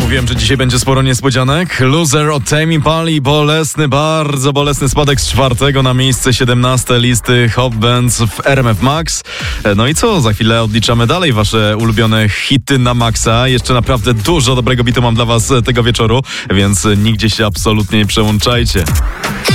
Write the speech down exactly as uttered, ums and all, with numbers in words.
Mówiłem, że dzisiaj będzie sporo niespodzianek. Loser od Tame Impala i bolesny, bardzo bolesny spadek z czwartego na miejsce siedemnaste listy Hot Bands w R M F Max. No i co? Za chwilę odliczamy dalej wasze ulubione hity na maksa. Jeszcze naprawdę dużo dobrego bitu mam dla was tego wieczoru, więc nigdzie się absolutnie nie przełączajcie.